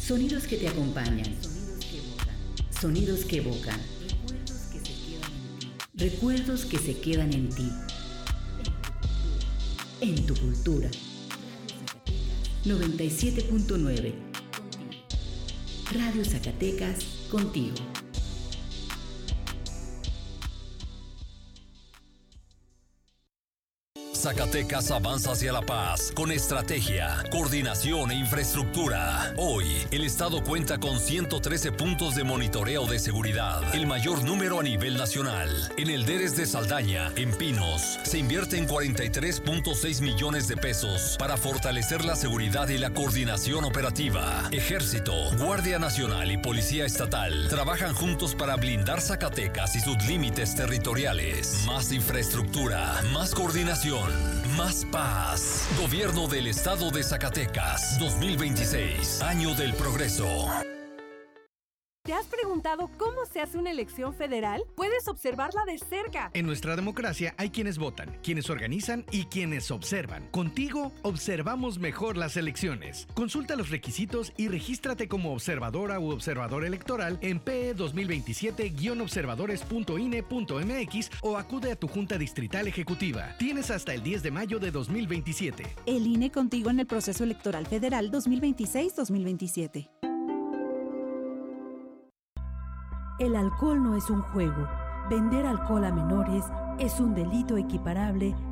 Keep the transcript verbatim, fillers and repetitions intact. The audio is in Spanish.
Sonidos que te acompañan. Sonidos que evocan. Recuerdos que se quedan en ti. En tu cultura. noventa y siete punto nueve. Radio Zacatecas, contigo. Zacatecas avanza hacia la paz con estrategia, coordinación e infraestructura. Hoy, el Estado cuenta con ciento trece puntos de monitoreo de seguridad, el mayor número a nivel nacional. En el Deres de Saldaña, en Pinos, se invierten cuarenta y tres punto seis millones de pesos para fortalecer la seguridad y la coordinación operativa. Ejército, Guardia Nacional y Policía Estatal trabajan juntos para blindar Zacatecas y sus límites territoriales. Más infraestructura, más coordinación. Más paz. Gobierno del Estado de Zacatecas. dos mil veintiséis. Año del Progreso. ¿Te has preguntado cómo se hace una elección federal? Puedes observarla de cerca. En nuestra democracia hay quienes votan, quienes organizan y quienes observan. Contigo observamos mejor las elecciones. Consulta los requisitos y regístrate como observadora u observador electoral en P E dos mil veintisiete guion observadores punto I N E punto M X o acude a tu Junta Distrital Ejecutiva. Tienes hasta el diez de mayo de dos mil veintisiete. El I N E contigo en el proceso electoral federal dos mil veintiséis dos mil veintisiete. El alcohol no es un juego. Vender alcohol a menores es un delito equiparable